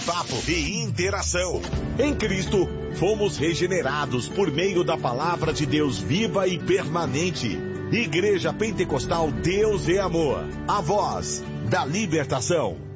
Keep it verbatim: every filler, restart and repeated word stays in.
papo e interação. Em Cristo, fomos regenerados por meio da palavra de Deus viva e permanente. Igreja Pentecostal Deus é Amor, a voz da libertação.